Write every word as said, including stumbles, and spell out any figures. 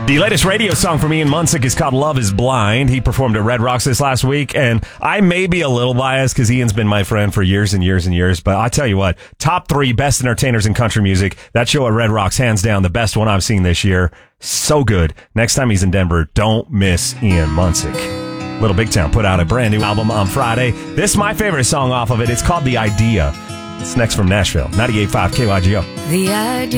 The latest radio song from Ian Munsick is called Love is Blind. He performed at Red Rocks this last week, and I may be a little biased because Ian's been my friend for years and years and years, but I tell you what, top three best entertainers in country music. That show at Red Rocks, hands down, the best one I've seen this year. So good. Next time he's in Denver, don't miss Ian Munsick. Little Big Town put out a brand new album on Friday. This is my favorite song off of it. It's called The Idea. It's next from Nashville. ninety-eight point five K Y G O. The idea